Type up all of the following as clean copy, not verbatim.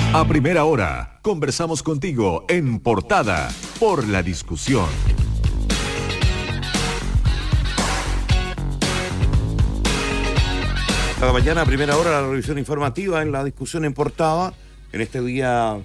A primera hora, conversamos contigo en Portada por la discusión. Cada mañana, a primera hora, la revisión informativa en la discusión en Portada. En este día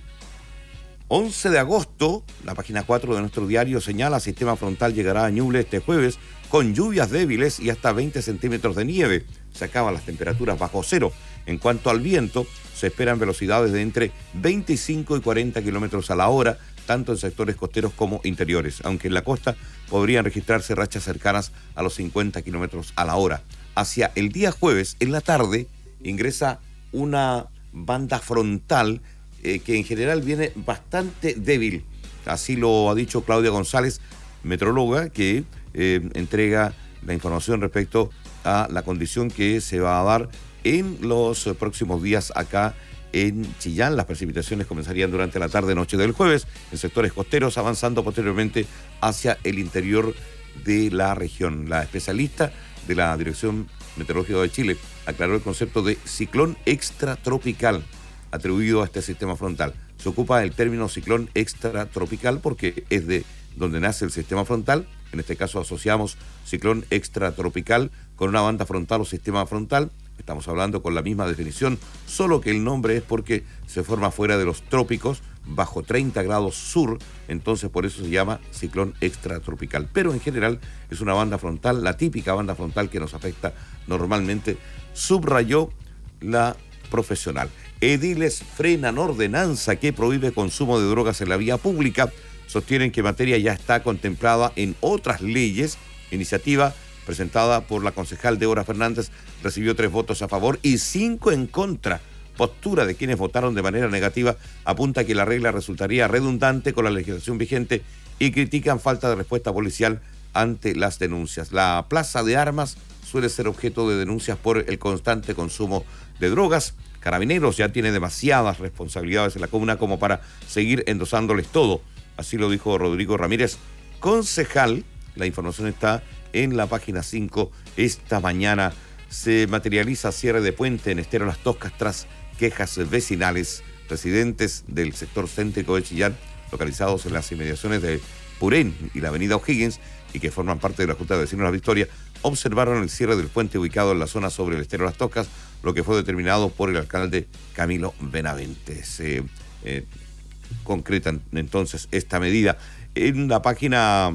11 de agosto, la página 4 de nuestro diario señala: sistema frontal llegará a Ñuble este jueves con lluvias débiles y hasta 20 centímetros de nieve. Se acaban las temperaturas bajo cero. En cuanto al viento, se esperan velocidades de entre 25 y 40 kilómetros a la hora, tanto en sectores costeros como interiores, aunque en la costa podrían registrarse rachas cercanas a los 50 kilómetros a la hora. Hacia el día jueves, en la tarde, ingresa una banda frontal que en general viene bastante débil. Así lo ha dicho Claudia González, metróloga, que entrega la información respecto a la condición que se va a dar en los próximos días acá en Chillán. Las precipitaciones comenzarían durante la tarde-noche del jueves en sectores costeros, avanzando posteriormente hacia el interior de la región. La especialista de la Dirección Meteorológica de Chile aclaró el concepto de ciclón extratropical atribuido a este sistema frontal. Se ocupa el término ciclón extratropical porque es de donde nace el sistema frontal. En este caso asociamos ciclón extratropical con una banda frontal o sistema frontal. Estamos hablando con la misma definición, solo que el nombre es porque se forma fuera de los trópicos, bajo 30 grados sur, entonces por eso se llama ciclón extratropical. Pero en general es una banda frontal, la típica banda frontal que nos afecta normalmente, subrayó la profesional. Ediles frenan ordenanza que prohíbe consumo de drogas en la vía pública. Sostienen que materia ya está contemplada en otras leyes. Iniciativa presentada por la concejal Débora Fernández recibió 3 votos a favor y 5 en contra. Postura de quienes votaron de manera negativa apunta que la regla resultaría redundante con la legislación vigente y critican falta de respuesta policial ante las denuncias. La plaza de armas suele ser objeto de denuncias por el constante consumo de drogas. Carabineros ya tiene demasiadas responsabilidades en la comuna como para seguir endosándoles todo. Así lo dijo Rodrigo Ramírez, concejal. La información está en la página 5. Esta mañana se materializa cierre de puente en Estero Las Toscas tras quejas vecinales. Residentes del sector céntrico de Chillán, localizados en las inmediaciones de Purén y la avenida O'Higgins, y que forman parte de la Junta de Vecinos de La Victoria, observaron el cierre del puente ubicado en la zona sobre el Estero Las Toscas, lo que fue determinado por el alcalde Camilo Benavente. Se concretan entonces esta medida. En la página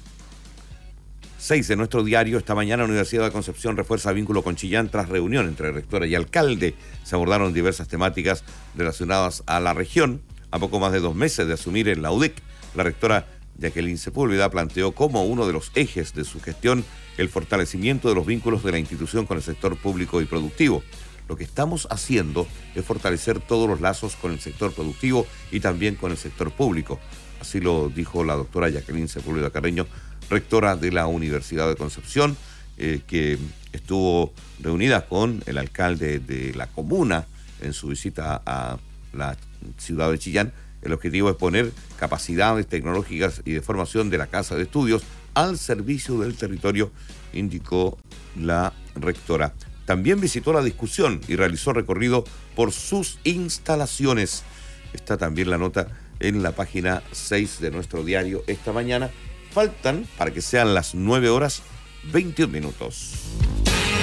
6 de nuestro diario, esta mañana, la Universidad de Concepción refuerza vínculo con Chillán tras reunión entre rectora y alcalde. Se abordaron diversas temáticas relacionadas a la región. A poco más de 2 meses de asumir en la UDEC, la rectora Jacqueline Sepúlveda planteó como uno de los ejes de su gestión el fortalecimiento de los vínculos de la institución con el sector público y productivo. Lo que estamos haciendo es fortalecer todos los lazos con el sector productivo y también con el sector público. Así lo dijo la doctora Jacqueline Sepúlveda Carreño, rectora de la Universidad de Concepción, que estuvo reunida con el alcalde de la comuna en su visita a la ciudad de Chillán. El objetivo es poner capacidades tecnológicas y de formación de la Casa de Estudios al servicio del territorio, indicó la rectora. También visitó la discusión y realizó recorrido por sus instalaciones. Está también la nota en la página 6 de nuestro diario esta mañana. Faltan, para que sean las 9 horas, 21 minutos.